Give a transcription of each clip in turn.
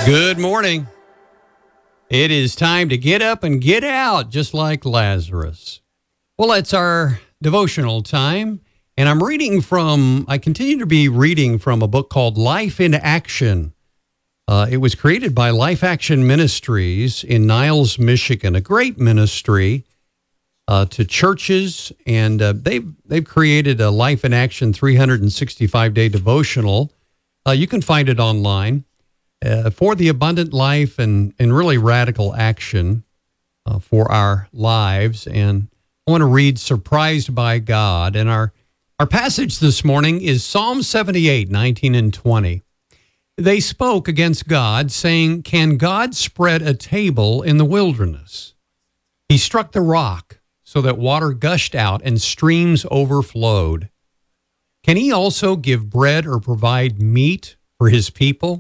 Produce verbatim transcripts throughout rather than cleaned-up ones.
Good morning. It is time to get up and get out, just like Lazarus. Well, it's our devotional time, and I'm reading from, I continue to be reading from a book called Life in Action. Uh, it was created by Life Action Ministries in Niles, Michigan, a great ministry uh, to churches, and uh, they've, they've created a Life in Action three hundred sixty-five day devotional. Uh, you can find it online. Uh, for the abundant life and, and really radical action uh, for our lives. And I want to read Surprised by God. And our, our passage this morning is Psalm seventy-eight, nineteen and twenty. They spoke against God, saying, "Can God spread a table in the wilderness? He struck the rock so that water gushed out and streams overflowed. Can he also give bread or provide meat for his people?"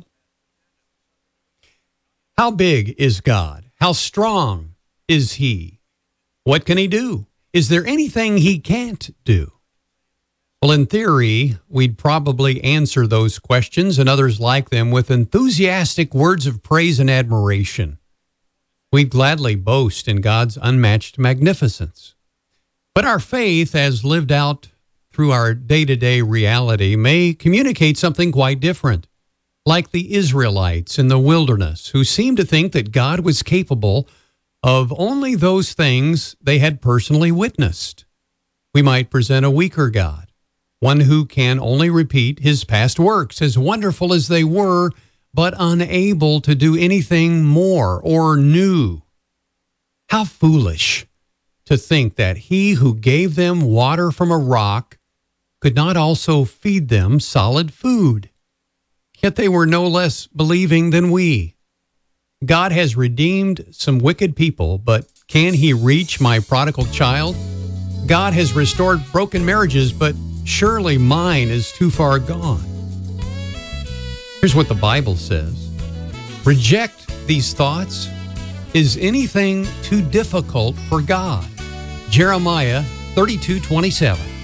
How big is God? How strong is he? What can he do? Is there anything he can't do? Well, in theory, we'd probably answer those questions and others like them with enthusiastic words of praise and admiration. We'd gladly boast in God's unmatched magnificence. But our faith, as lived out through our day-to-day reality, may communicate something quite different. Like the Israelites in the wilderness, who seemed to think that God was capable of only those things they had personally witnessed. We might present a weaker God, one who can only repeat his past works, as wonderful as they were, but unable to do anything more or new. How foolish to think that he who gave them water from a rock could not also feed them solid food. Yet they were no less believing than we. God has redeemed some wicked people, but can he reach my prodigal child? God has restored broken marriages, but surely mine is too far gone. Here's what the Bible says. Reject these thoughts. Is anything too difficult for God? Jeremiah thirty-two twenty-seven.